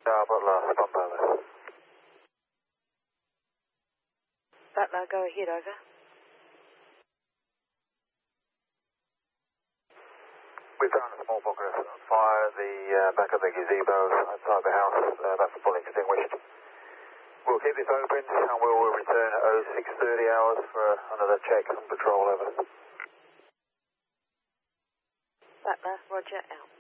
Butler, stop over. Butler, go ahead, over. We've done a small progress fire. The back of the gazebo outside the house, that's fully extinguished. We'll keep this open and we will return at 0630 hours for another check and patrol, over. Butler, roger, out.